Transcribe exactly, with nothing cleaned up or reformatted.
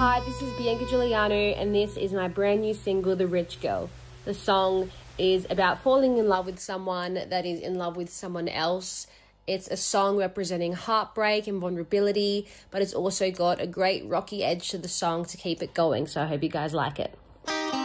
Hi, this is Bianca Giuliano and this is my brand new single, The Rich Girl. The song is about falling in love with someone that is in love with someone else. It's a song representing heartbreak and vulnerability, but it's also got a great rocky edge to the song to keep it going, so I hope you guys like it.